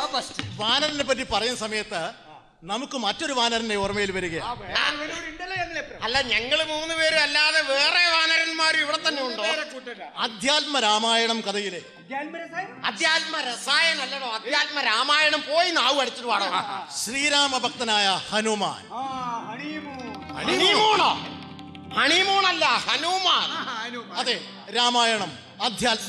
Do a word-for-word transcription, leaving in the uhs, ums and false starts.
വാനരനെ പറ്റി പറയുന്ന സമയത്ത് നമുക്ക് മറ്റൊരു വാനരന്റെ ഓർമ്മയിൽ വരികയാണ്. അല്ല, ഞങ്ങള് മൂന്ന് പേരും അല്ലാതെ വേറെ വാനരന്മാരും ഇവിടെ തന്നെ ഉണ്ടോ? അധ്യാത്മ രാമായണം കഥയിലെ അധ്യാത്മ രസായനം അല്ലടോ, അധ്യാത്മ രാമായണം. പോയി നാവ് അടിച്ചിട്ട് പാടോ. ശ്രീരാമ ഭക്തനായ ഹനുമാൻ. ഹണിമൂണോ? ഹണിമൂണല്ല, ഹനുമാൻ. അതെ, രാമായണം അധ്യാത്മ